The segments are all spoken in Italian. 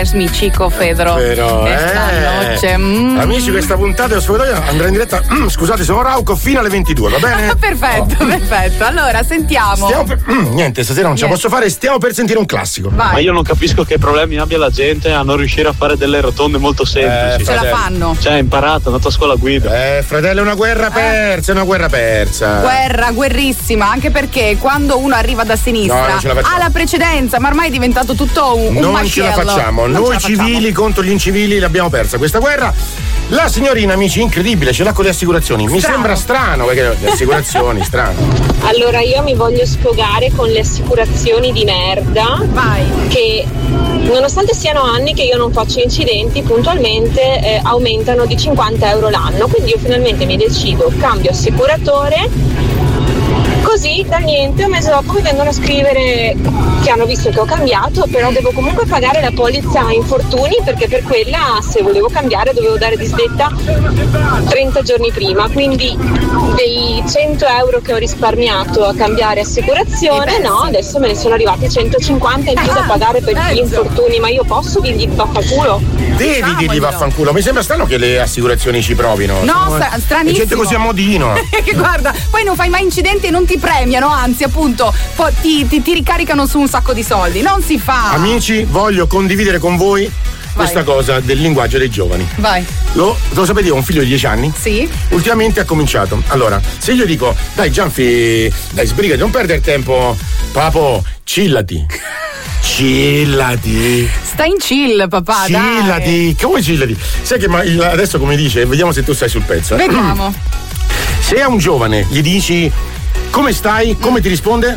mi Cico Fedro. Però, amici, questa puntata dello Spogliatoio andrà in diretta. Scusate, sono Rauco fino alle 22, va bene? Perfetto. Allora, sentiamo. Niente, stasera non ce la posso fare, stiamo per sentire un classico. Vai. Ma io non capisco che problemi abbia la gente a non riuscire a fare delle rotonde molto semplici. Ce la fanno. Cioè, è imparato, è andato a scuola guida. Fratello, è una guerra persa, Guerrissima, anche perché quando uno arriva da sinistra ha la precedenza, ma ormai è diventato tutto un non mascello. ce la facciamo. Noi civili contro gli incivili l'abbiamo persa questa guerra. La signorina, amici, incredibile, ce l'ha con le assicurazioni. Mi sembra strano, perché le assicurazioni, strano. Allora, io mi voglio sfogare con le assicurazioni di merda. Vai. Che nonostante siano anni che io non faccio incidenti, puntualmente aumentano di 50 euro l'anno. Quindi io finalmente mi decido, cambio assicuratore. Così da niente, un mese dopo mi vengono a scrivere che hanno visto che ho cambiato, però devo comunque pagare la polizza infortuni, perché per quella, se volevo cambiare, dovevo dare disdetta 30 giorni prima. Quindi dei 100 euro che ho risparmiato a cambiare assicurazione, no, adesso me ne sono arrivati 150 in più da pagare per gli infortuni. Ma io posso dirgli vaffanculo? Devi dirgli vaffanculo. Mi sembra strano che le assicurazioni ci provino. No, stranissimo. Gente così a modino. Che guarda, poi non fai mai incidenti e non ti premiano, anzi appunto ti ricaricano su un sacco di soldi. Non si fa. Amici, voglio condividere con voi questa cosa del linguaggio dei giovani. Vai. Lo sapete, io ho un figlio di 10 anni. Sì. Ultimamente ha cominciato. Allora, se io dico, dai Gianfi, dai sbrigati, non perdere tempo, papo, chillati. Stai in chill, papà. Chillati. Come chillati? Sai che adesso come dice, vediamo se tu stai sul pezzo. Vediamo. Se a un giovane gli dici come stai, come ti risponde?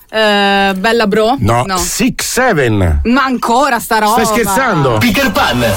Bella bro? No. 6-7. Ma ancora sta roba? Stai scherzando? Peter Pan.